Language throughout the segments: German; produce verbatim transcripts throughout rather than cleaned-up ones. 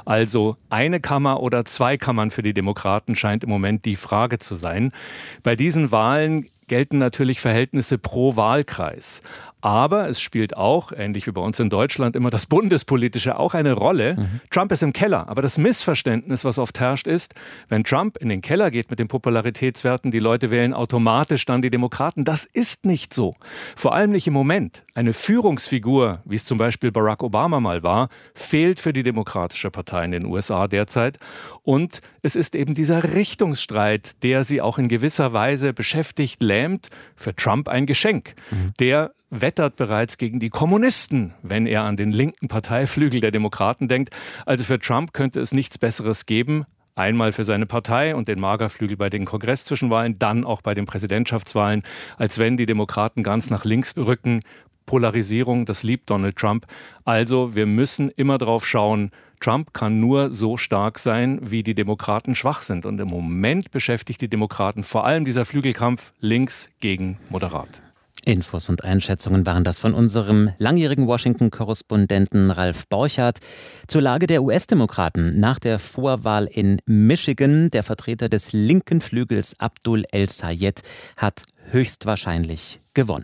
Also eine Kammer oder zwei Kammern für die Demokraten scheint im Moment die Frage zu sein. Bei diesen Wahlen gelten natürlich Verhältnisse pro Wahlkreis. Aber es spielt auch, ähnlich wie bei uns in Deutschland, immer das Bundespolitische auch eine Rolle. Mhm. Trump ist im Keller. Aber das Missverständnis, was oft herrscht, ist, wenn Trump in den Keller geht mit den Popularitätswerten, die Leute wählen automatisch dann die Demokraten. Das ist nicht so. Vor allem nicht im Moment. Eine Führungsfigur, wie es zum Beispiel Barack Obama mal war, fehlt für die Demokratische Partei in den U S A derzeit. Und es ist eben dieser Richtungsstreit, der sie auch in gewisser Weise beschäftigt, lähmt. Für Trump ein Geschenk. Mhm. Der wettert bereits gegen die Kommunisten, wenn er an den linken Parteiflügel der Demokraten denkt. Also für Trump könnte es nichts Besseres geben. Einmal für seine Partei und den Magerflügel bei den Kongresszwischenwahlen, dann auch bei den Präsidentschaftswahlen, als wenn die Demokraten ganz nach links rücken. Polarisierung, das liebt Donald Trump. Also wir müssen immer drauf schauen, Trump kann nur so stark sein, wie die Demokraten schwach sind. Und im Moment beschäftigt die Demokraten vor allem dieser Flügelkampf links gegen moderat. Infos und Einschätzungen waren das von unserem langjährigen Washington-Korrespondenten Ralf Borchardt zur Lage der U S-Demokraten nach der Vorwahl in Michigan. Der Vertreter des linken Flügels Abdul El-Sayed hat höchstwahrscheinlich gewonnen.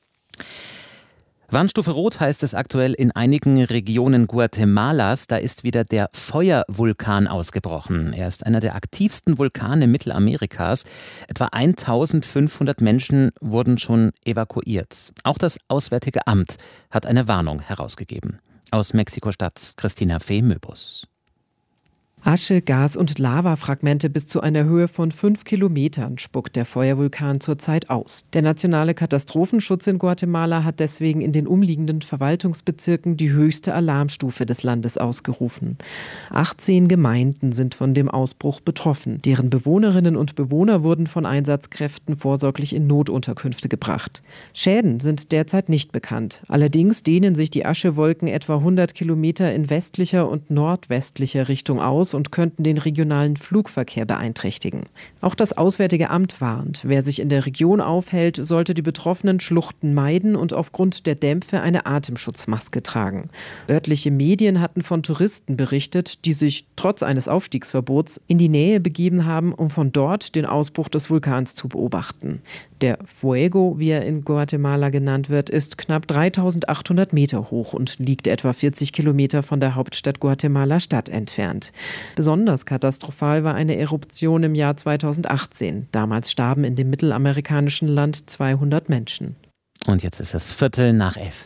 Warnstufe Rot heißt es aktuell in einigen Regionen Guatemalas. Da ist wieder der Feuervulkan ausgebrochen. Er ist einer der aktivsten Vulkane Mittelamerikas. Etwa eintausendfünfhundert Menschen wurden schon evakuiert. Auch das Auswärtige Amt hat eine Warnung herausgegeben. Aus Mexiko-Stadt Christina Fee-Möbus. Asche, Gas und Lavafragmente bis zu einer Höhe von fünf Kilometern spuckt der Feuervulkan zurzeit aus. Der nationale Katastrophenschutz in Guatemala hat deswegen in den umliegenden Verwaltungsbezirken die höchste Alarmstufe des Landes ausgerufen. achtzehn Gemeinden sind von dem Ausbruch betroffen. Deren Bewohnerinnen und Bewohner wurden von Einsatzkräften vorsorglich in Notunterkünfte gebracht. Schäden sind derzeit nicht bekannt. Allerdings dehnen sich die Aschewolken etwa hundert Kilometer in westlicher und nordwestlicher Richtung aus und könnten den regionalen Flugverkehr beeinträchtigen. Auch das Auswärtige Amt warnt, wer sich in der Region aufhält, sollte die betroffenen Schluchten meiden und aufgrund der Dämpfe eine Atemschutzmaske tragen. Örtliche Medien hatten von Touristen berichtet, die sich trotz eines Aufstiegsverbots in die Nähe begeben haben, um von dort den Ausbruch des Vulkans zu beobachten. Der Fuego, wie er in Guatemala genannt wird, ist knapp dreitausendachthundert Meter hoch und liegt etwa vierzig Kilometer von der Hauptstadt Guatemala-Stadt entfernt. Besonders katastrophal war eine Eruption im Jahr zweitausendachtzehn. Damals starben in dem mittelamerikanischen Land zweihundert Menschen. Und jetzt ist es Viertel nach elf.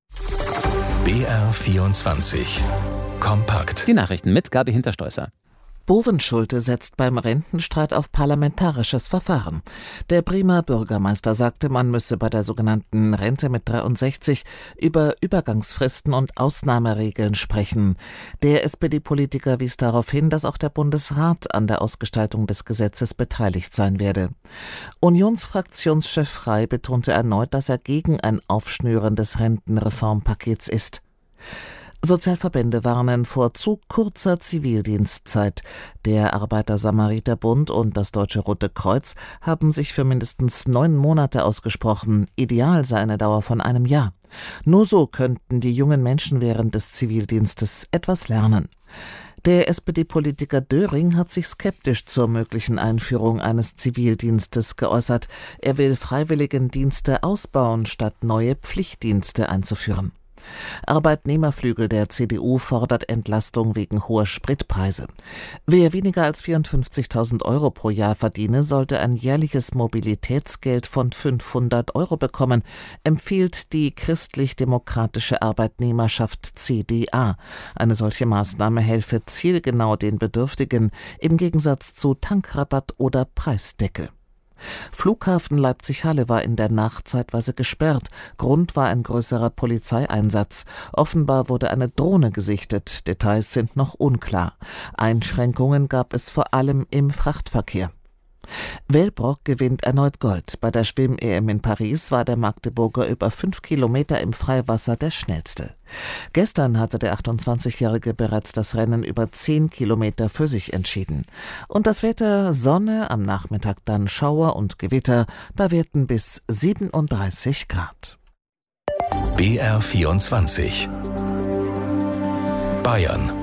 B R vierundzwanzig. Kompakt. Die Nachrichten mit Gabi Hinterstolzer. Bovenschulte setzt beim Rentenstreit auf parlamentarisches Verfahren. Der Bremer Bürgermeister sagte, man müsse bei der sogenannten Rente mit dreiundsechzig über Übergangsfristen und Ausnahmeregeln sprechen. Der S P D-Politiker wies darauf hin, dass auch der Bundesrat an der Ausgestaltung des Gesetzes beteiligt sein werde. Unionsfraktionschef Frey betonte erneut, dass er gegen ein Aufschnüren des Rentenreformpakets ist. Sozialverbände warnen vor zu kurzer Zivildienstzeit. Der Arbeiter-Samariter-Bund und das Deutsche Rote Kreuz haben sich für mindestens neun Monate ausgesprochen. Ideal sei eine Dauer von einem Jahr. Nur so könnten die jungen Menschen während des Zivildienstes etwas lernen. Der S P D-Politiker Döring hat sich skeptisch zur möglichen Einführung eines Zivildienstes geäußert. Er will Freiwilligendienste ausbauen, statt neue Pflichtdienste einzuführen. Arbeitnehmerflügel der C D U fordert Entlastung wegen hoher Spritpreise. Wer weniger als vierundfünfzigtausend Euro pro Jahr verdiene, sollte ein jährliches Mobilitätsgeld von fünfhundert Euro bekommen, empfiehlt die christlich-demokratische Arbeitnehmerschaft C D A. Eine solche Maßnahme helfe zielgenau den Bedürftigen, im Gegensatz zu Tankrabatt oder Preisdeckel. Flughafen Leipzig-Halle war in der Nacht zeitweise gesperrt. Grund war ein größerer Polizeieinsatz. Offenbar wurde eine Drohne gesichtet. Details sind noch unklar. Einschränkungen gab es vor allem im Frachtverkehr. Wellbrock gewinnt erneut Gold. Bei der Schwimm-E M in Paris war der Magdeburger über fünf Kilometer im Freiwasser der schnellste. Gestern hatte der achtundzwanzigjährige bereits das Rennen über zehn Kilometer für sich entschieden. Und das Wetter: Sonne, am Nachmittag dann Schauer und Gewitter, bei Werten bis siebenunddreißig Grad. B R vierundzwanzig. Bayern.